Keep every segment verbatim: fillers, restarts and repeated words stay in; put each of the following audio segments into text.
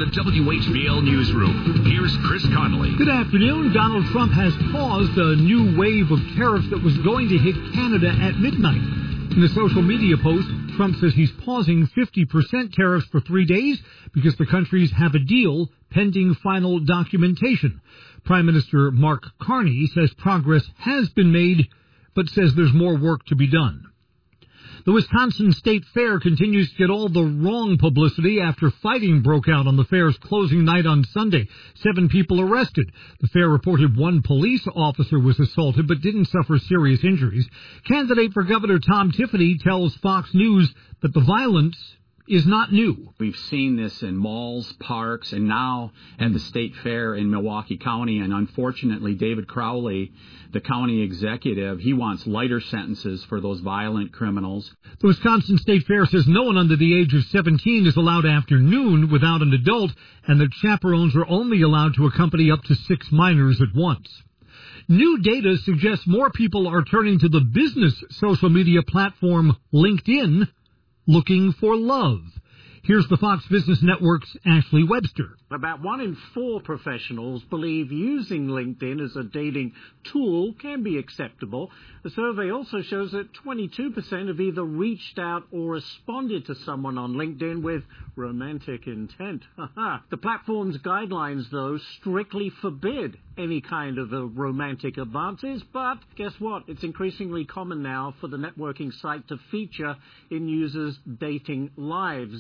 the W H B L Newsroom, here's Chris Connolly. Good afternoon. Donald Trump has paused a new wave of tariffs that was going to hit Canada at midnight. In a social media post, Trump says he's pausing fifty percent tariffs for three days because the countries have a deal pending final documentation. Prime Minister Mark Carney says progress has been made, but says there's more work to be done. The Wisconsin State Fair continues to get all the wrong publicity after fighting broke out on the fair's closing night on Sunday. Seven people arrested. The fair reported one police officer was assaulted but didn't suffer serious injuries. Candidate for Governor Tom Tiffany tells Fox News that the violence is not new. We've seen this in malls, parks, and now at the State Fair in Milwaukee County. And unfortunately, David Crowley, the county executive, he wants lighter sentences for those violent criminals. The Wisconsin State Fair says no one under the age of seventeen is allowed after noon without an adult, and that chaperones are only allowed to accompany up to six minors at once. New data suggests more people are turning to the business social media platform LinkedIn looking for love. Here's the Fox Business Network's Ashley Webster. About one in four professionals believe using LinkedIn as a dating tool can be acceptable. The survey also shows that twenty-two percent have either reached out or responded to someone on LinkedIn with romantic intent. The platform's guidelines, though, strictly forbid any kind of uh, romantic advances, but guess what? It's increasingly common now for the networking site to feature in users' dating lives.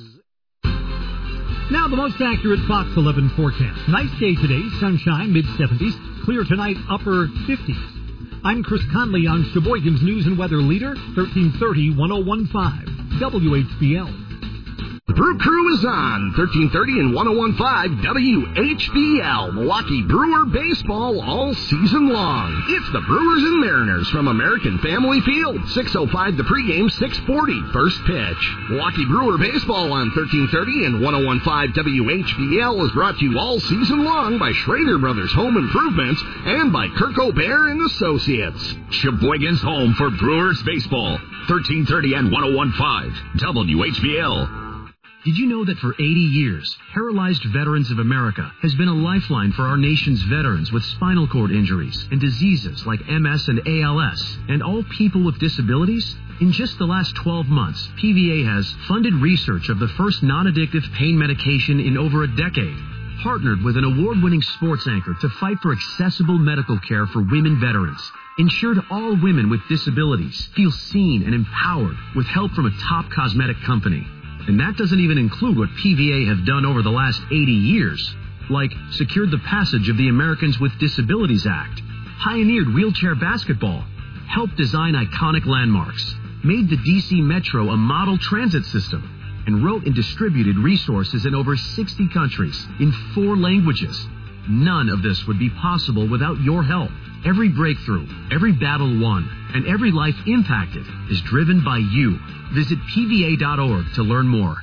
Now the most accurate Fox eleven forecast. Nice day today, sunshine, mid seventies. Clear tonight, upper fifties. I'm Chris Conley on Sheboygan's News and Weather Leader, thirteen thirty, ten fifteen, W H B L. The Brew Crew is on thirteen thirty and ten fifteen W H B L, Milwaukee Brewer baseball all season long. It's the Brewers and Mariners from American Family Field. six oh five the pregame, six forty first pitch. Milwaukee Brewer baseball on thirteen thirty and ten fifteen W H B L is brought to you all season long by Schrader Brothers Home Improvements and by Kirk O'Bear and Associates. Sheboygan's home for Brewers baseball, thirteen thirty and ten fifteen W H B L. Did you know that for eighty years, Paralyzed Veterans of America has been a lifeline for our nation's veterans with spinal cord injuries and diseases like M S and A L S, and all people with disabilities? In just the last twelve months, P V A has funded research of the first non-addictive pain medication in over a decade, partnered with an award-winning sports anchor to fight for accessible medical care for women veterans, ensured all women with disabilities feel seen and empowered with help from a top cosmetic company. And that doesn't even include what P V A have done over the last eighty years, like secured the passage of the Americans with Disabilities Act, pioneered wheelchair basketball, helped design iconic landmarks, made the D C Metro a model transit system, and wrote and distributed resources in over sixty countries in four languages. None of this would be possible without your help. Every breakthrough, every battle won, and every life impacted is driven by you. Visit P V A dot org to learn more.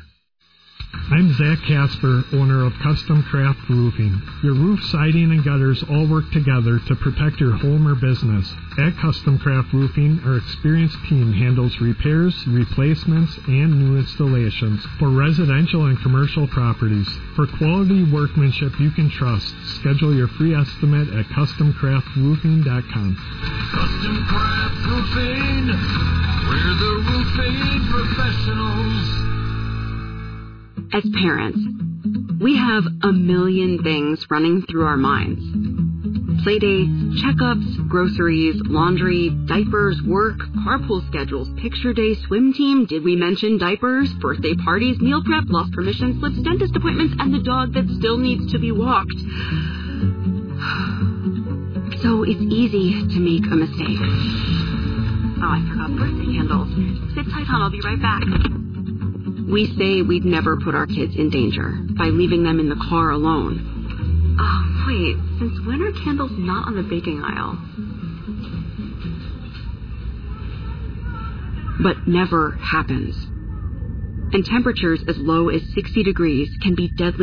I'm Zach Casper, owner of Custom Craft Roofing. Your roof siding and gutters all work together to protect your home or business. At Custom Craft Roofing, our experienced team handles repairs, replacements, and new installations for residential and commercial properties. For quality workmanship you can trust, schedule your free estimate at custom craft roofing dot com. Custom Craft Roofing, we're the roofing professionals. As parents, we have a million things running through our minds. Playdates, checkups, groceries, laundry, diapers, work, carpool schedules, picture day, swim team, did we mention diapers, birthday parties, meal prep, lost permission slips, dentist appointments, and the dog that still needs to be walked. So it's easy to make a mistake. Oh, I forgot birthday candles. Sit tight, hon, I'll be right back. We say we'd never put our kids in danger by leaving them in the car alone. Oh, wait, since when are candles not on the baking aisle? But never happens. And temperatures as low as sixty degrees can be deadly